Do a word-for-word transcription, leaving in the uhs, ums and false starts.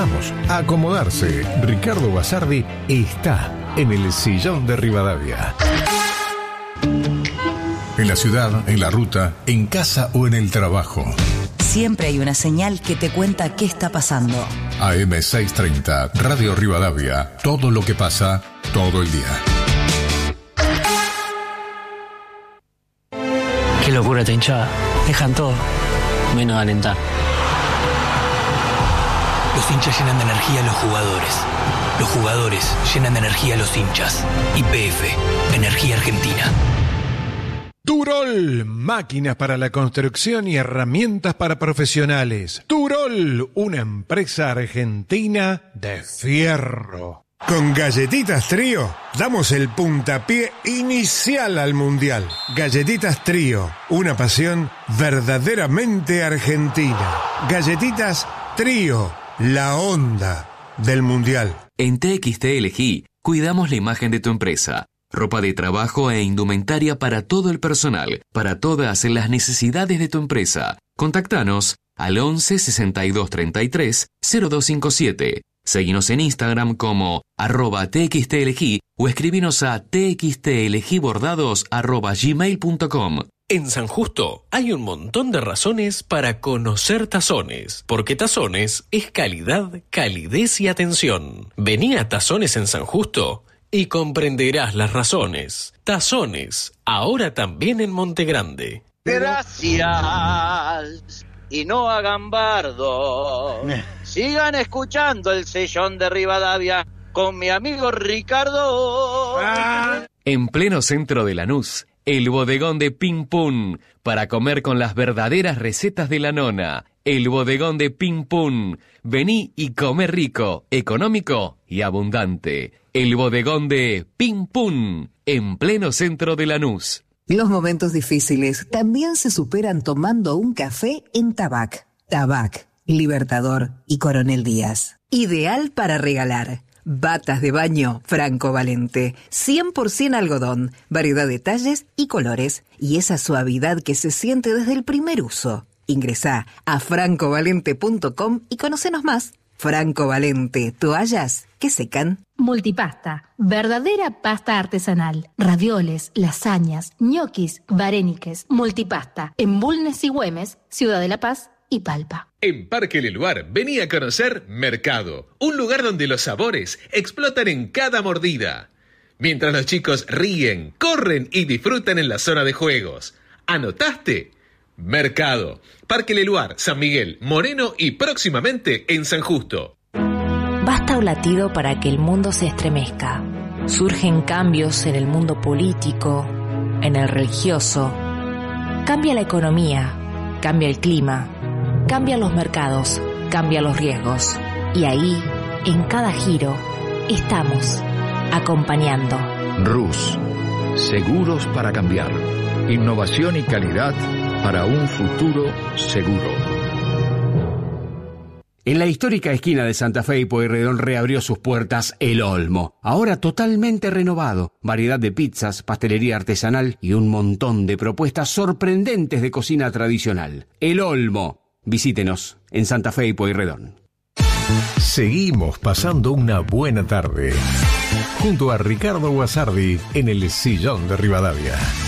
Vamos, a acomodarse. Ricardo Basardi está en el sillón de Rivadavia. En la ciudad, en la ruta, en casa o en el trabajo. Siempre hay una señal que te cuenta qué está pasando. A eme seiscientos treinta, Radio Rivadavia. Todo lo que pasa, todo el día. Qué locura esta hinchada. Dejan todo, menos alentar. Los hinchas llenan de energía a los jugadores. Los jugadores llenan de energía a los hinchas. Y P F, Energía Argentina. Turol, máquinas para la construcción y herramientas para profesionales. Turol, una empresa argentina de fierro. Con Galletitas Trío damos el puntapié inicial al Mundial. Galletitas Trío, una pasión verdaderamente argentina. Galletitas Trío, la onda del Mundial. En T X T elegí, cuidamos la imagen de tu empresa. Ropa de trabajo e indumentaria para todo el personal, para todas las necesidades de tu empresa. Contactanos al once sesenta y dos treinta y tres cero dos cincuenta y siete. Seguinos en Instagram como arroba txtelegí o escribinos a txtelegibordados arroba gmail punto com. En San Justo hay un montón de razones para conocer Tazones, porque Tazones es calidad, calidez y atención. Vení a Tazones en San Justo y comprenderás las razones. Tazones, ahora también en Monte Grande. Gracias y no hagan bardo. Sigan escuchando el sillón de Rivadavia con mi amigo Ricardo. En pleno centro de Lanús, el bodegón de Pim Pum, para comer con las verdaderas recetas de la nona. El bodegón de Pim Pum. Vení y come rico, económico y abundante. El bodegón de Pim Pum, en pleno centro de Lanús. Los momentos difíciles también se superan tomando un café en Tabac. Tabac, Libertador y Coronel Díaz. Ideal para regalar. Batas de baño Franco Valente. cien por ciento algodón, variedad de talles y colores. Y esa suavidad que se siente desde el primer uso. Ingresá a franco valente punto com y conocenos más. Franco Valente, toallas que secan. Multipasta, verdadera pasta artesanal. Ravioles, lasañas, ñoquis, varéniques, multipasta. En Bulnes y Güemes, Ciudad de la Paz y Palpa. En Parque Leluar, vení a conocer Mercado, un lugar donde los sabores explotan en cada mordida. Mientras los chicos ríen, corren y disfrutan en la zona de juegos. ¿Anotaste? Mercado, Parque Leluar, San Miguel, Moreno y próximamente en San Justo. Basta un latido para que el mundo se estremezca. Surgen cambios en el mundo político, en el religioso. Cambia la economía, cambia el clima, cambian los mercados, cambian los riesgos. Y ahí, en cada giro, estamos acompañando. Rus, seguros para cambiar. Innovación y calidad para un futuro seguro. En la histórica esquina de Santa Fe y Pueyrredón reabrió sus puertas El Olmo, ahora totalmente renovado. Variedad de pizzas, pastelería artesanal y un montón de propuestas sorprendentes de cocina tradicional. El Olmo. Visítenos en Santa Fe y Pueyrredón. Seguimos pasando una buena tarde junto a Ricardo Basardi en el sillón de Rivadavia.